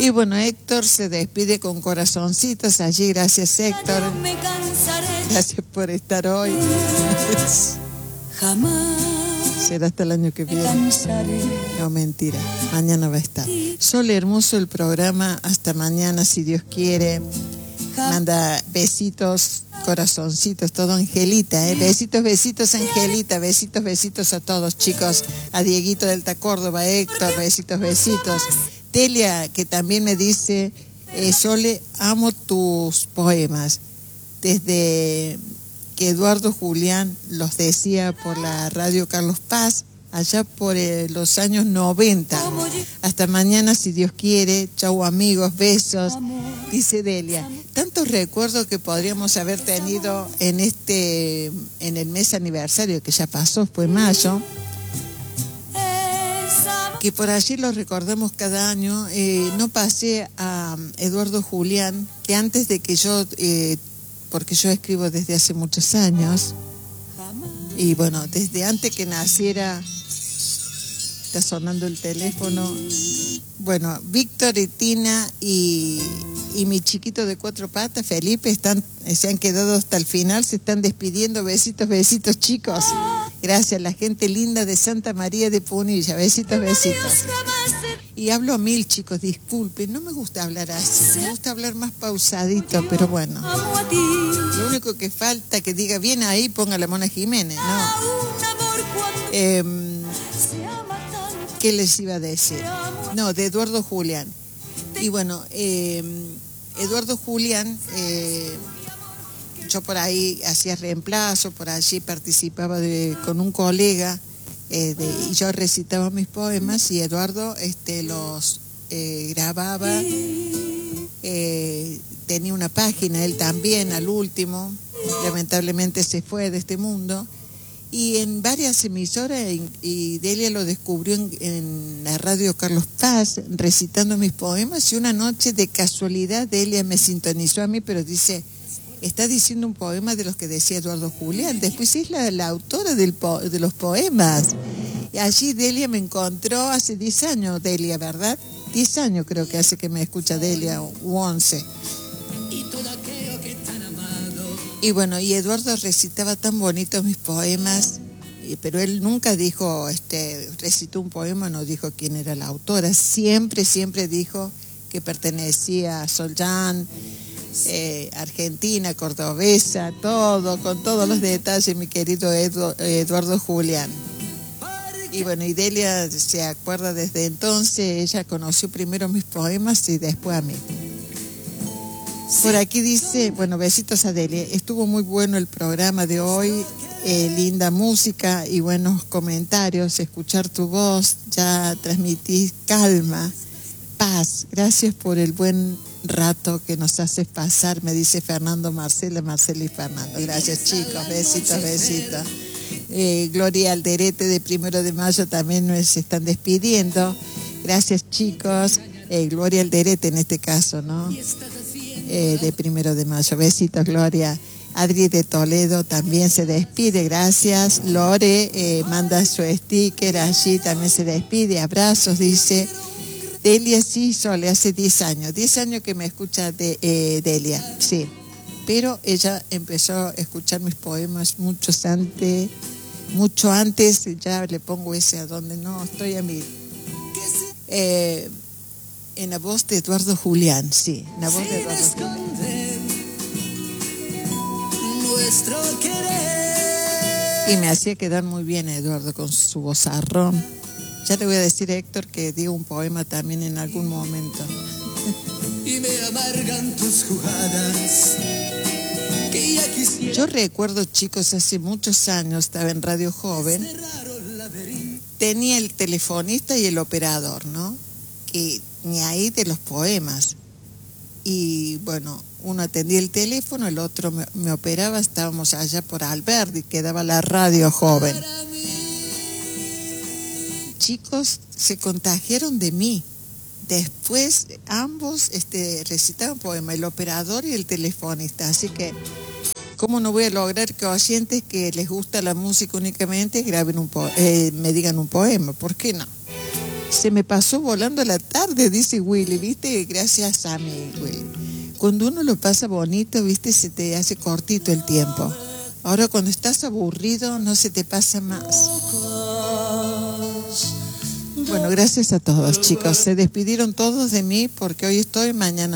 Y bueno, Héctor se despide con corazoncitos allí. Gracias, Héctor. Gracias por estar hoy. Jamás será hasta el año que viene. No, mentira. Mañana va a estar. Sol, hermoso el programa. Hasta mañana, si Dios quiere. Manda besitos, corazoncitos, todo Angelita, ¿eh? Besitos, besitos, Angelita. Besitos, besitos a todos, chicos. A Dieguito Delta Córdoba, Héctor, besitos, besitos. Delia, que también me dice, Sole, amo tus poemas. Desde que Eduardo Julián los decía por la radio Carlos Paz, allá por los años 90. Hasta mañana, si Dios quiere. Chau, amigos, besos. Dice Delia, tantos recuerdos que podríamos haber tenido en el mes aniversario que ya pasó, fue mayo, que por allí lo recordamos cada año. No pasé a Eduardo Julián, que antes de que yo, porque yo escribo desde hace muchos años, y bueno, desde antes que naciera, está sonando el teléfono, bueno, Víctor y Tina y mi chiquito de 4 patas, Felipe, se han quedado hasta el final, se están despidiendo. Besitos, besitos, chicos. Gracias, la gente linda de Santa María de Punilla. Besitos, besitos. Y hablo a mil, chicos, disculpen, no me gusta hablar así, me gusta hablar más pausadito, pero bueno. Lo único que falta que diga bien ahí, ponga la Mona Jiménez, ¿no? ¿Qué les iba a decir? No, de Eduardo Julián. Y bueno, Eduardo Julián, yo por ahí hacía reemplazo, por allí participaba con un colega, y yo recitaba mis poemas y Eduardo los grababa, tenía una página, él también, al último, lamentablemente se fue de este mundo. Y en varias emisoras, y Delia lo descubrió en la radio Carlos Paz, recitando mis poemas, y una noche de casualidad Delia me sintonizó a mí, pero dice, está diciendo un poema de los que decía Eduardo Julián. Después es la autora de los poemas. Y allí Delia me encontró hace 10 años, Delia, ¿verdad? 10 años creo que hace que me escucha Delia, u 11. Y bueno, y Eduardo recitaba tan bonitos mis poemas, pero él nunca dijo, recitó un poema, no dijo quién era la autora. Siempre, siempre dijo que pertenecía a Sollán, Argentina, cordobesa, todo, con todos los detalles, mi querido Eduardo Julián. Y bueno, y Delia se acuerda desde entonces, ella conoció primero mis poemas y después a mí. Por aquí dice, bueno, besitos a Delia, estuvo muy bueno el programa de hoy, linda música y buenos comentarios, escuchar tu voz, ya transmitís calma, paz, gracias por el buen rato que nos haces pasar, me dice Fernando, Marcela y Fernando. Gracias, chicos, besitos, besitos. Gloria Alderete de 1 de Mayo también nos están despidiendo. Gracias, chicos. Gloria Alderete en este caso, ¿no? De 1 de Mayo. Besitos, Gloria. Adri de Toledo también se despide, gracias. Lore manda su sticker allí, también se despide. Abrazos, dice. Delia, sí, Sole, hace 10 años que me escucha Delia, sí. Pero ella empezó a escuchar mis poemas mucho antes, ya le pongo ese a donde no estoy a mí. En la voz de Eduardo Julián, sí, en la voz de Eduardo Julián. Y me hacía quedar muy bien Eduardo con su vozarrón. Ya le voy a decir a Héctor que diga un poema también en algún momento. Y me amargan tus jugadas. Yo recuerdo, chicos, hace muchos años, estaba en Radio Joven, tenía el telefonista y el operador, ¿no? Que ni ahí de los poemas. Y bueno, uno atendía el teléfono, el otro me operaba, estábamos allá por Alberdi, quedaba la Radio Joven. Chicos, se contagiaron de mí. Después ambos recitaban poemas, el operador y el telefonista. Así que, ¿cómo no voy a lograr que oyentes que les gusta la música únicamente graben me digan un poema? ¿Por qué no? Se me pasó volando la tarde, dice Willy, ¿viste? Gracias a mí, Willy. Cuando uno lo pasa bonito, ¿viste? Se te hace cortito el tiempo. Ahora cuando estás aburrido, no se te pasa más. Bueno, gracias a todos, chicos. Se despidieron todos de mí porque hoy estoy, mañana